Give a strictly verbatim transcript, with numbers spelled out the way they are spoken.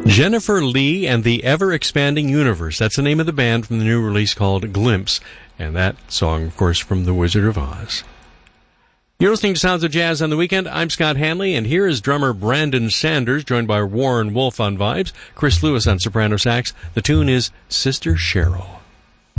Jennifer Lee and the Ever-Expanding Universe. That's the name of the band from the new release called Glimpse. And that song, of course, from The Wizard of Oz. You're listening to Sounds of Jazz on the Weekend. I'm Scott Hanley, and here is drummer Brandon Sanders, joined by Warren Wolf on vibes, Chris Lewis on soprano sax. The tune is Sister Cheryl.